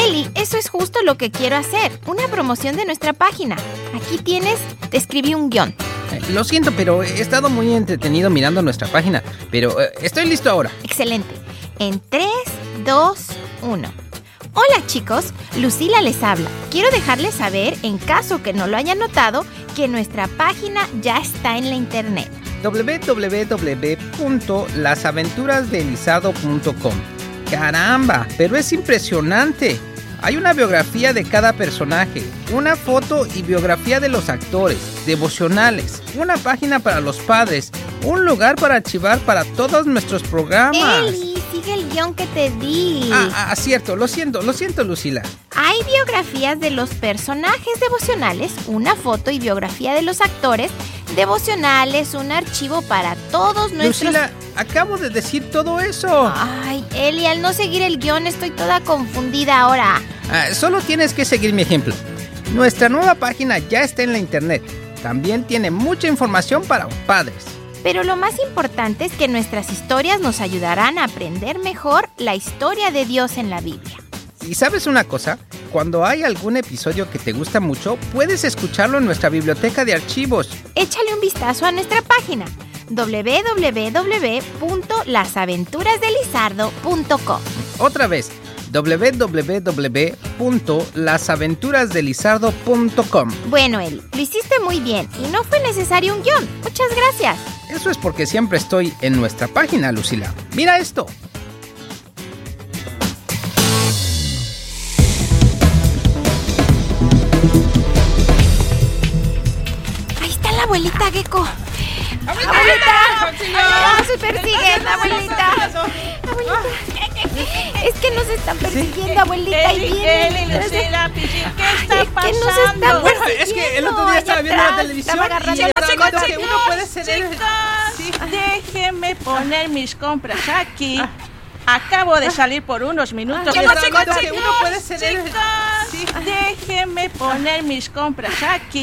Eli, eso es justo lo que quiero hacer. Una promoción de nuestra página. Aquí tienes, te escribí un guión. Lo siento, pero he estado muy entretenido mirando nuestra página. Pero estoy listo ahora. Excelente. En 3, 2, 1. Hola chicos, Lucila les habla. Quiero dejarles saber, en caso que no lo hayan notado, que nuestra página ya está en la internet. www.lasaventurasdelizardo.com. ¡Caramba! Pero es impresionante. Hay una biografía de cada personaje, una foto y biografía de los actores, devocionales, una página para los padres, un lugar para archivar para todos nuestros programas. Eli, sigue el guión que te di. Cierto, lo siento, Lucila. Hay biografías de los personajes devocionales, una foto y biografía de los actores devocionales, un archivo para todos nuestros... Lucila, acabo de decir todo eso. Ay, Eli, al no seguir el guión estoy toda confundida ahora. Solo tienes que seguir mi ejemplo. Nuestra nueva página ya está en la internet. También tiene mucha información para padres. Pero lo más importante es que nuestras historias nos ayudarán a aprender mejor la historia de Dios en la Biblia. ¿Y sabes una cosa? Cuando hay algún episodio que te gusta mucho, puedes escucharlo en nuestra biblioteca de archivos. Échale un vistazo a nuestra página www.lasaventurasdelizardo.com. Otra vez, www.lasaventurasdelizardo.com. Bueno, Eli, lo hiciste muy bien y no fue necesario un guión. Muchas gracias. Eso es porque siempre estoy en nuestra página, Lucila. Mira esto. Ahí está la abuelita Gecko. ¡Abuelita! ¡Abuelita! ¡Se persiguen, abuelita! ¡Abuelita! Es que nos están persiguiendo, abuelita, y vienen. Eli, Lucila, Pichín, ¿qué está Es que nos están pasando? Bueno, es que el otro día estaba viendo la televisión Estaba agarrando y a estaba chicos, viendo que uno puede ser el... Chicos, déjenme poner mis compras aquí. Acabo de salir por unos minutos. Chicos, que uno puede ser el... Chicos, déjenme poner mis compras aquí.